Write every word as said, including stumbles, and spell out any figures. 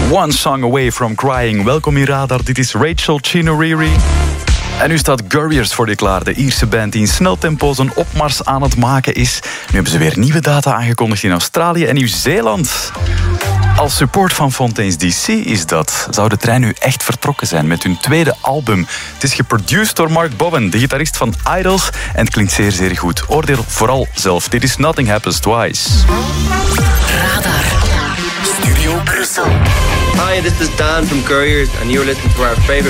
One Song Away From Crying. Welkom in Radar, dit is Rachel Chinoriri. En nu staat Gurriers voor je klaar, de Ierse band die in snel tempo zijn opmars aan het maken is. Nu hebben ze weer nieuwe data aangekondigd in Australië en Nieuw-Zeeland. Als support van Fontaines D C is dat. Zou de trein nu echt vertrokken zijn met hun tweede album? Het is geproduced door Mark Bowen, de gitarist van Idols. En het klinkt zeer, zeer goed. Oordeel vooral zelf. Dit is Nothing Happens Twice. Radar. Studio Brussel. Hi, this is Dan from Gurriers and you're listening to our favorite